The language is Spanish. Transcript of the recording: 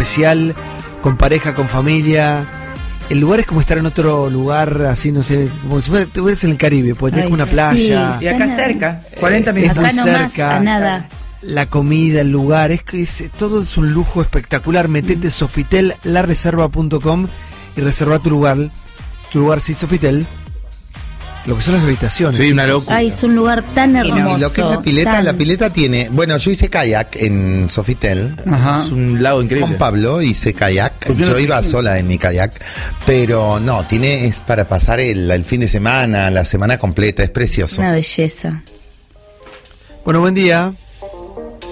especial, con pareja, con familia. El lugar es como estar en otro lugar, así, no sé, como si estuvieras en el Caribe, porque tenés una playa. Sí, y acá cerca, 40 minutos. Es muy Acá nomás, cerca. a nada. La comida, el lugar, todo es un lujo espectacular. Metete sofitellareserva.com y reserva tu lugar sí, Sofitel. Lo que son las habitaciones. Sí, una locura. Ay, es un lugar tan hermoso. Y lo que es la pileta tiene... Bueno, yo hice kayak en Sofitel. Ajá. Es un lago increíble. Con Pablo hice kayak. Yo iba sola en mi kayak. Pero no, es para pasar el fin de semana, la semana completa. Es precioso. Una belleza. Bueno, buen día.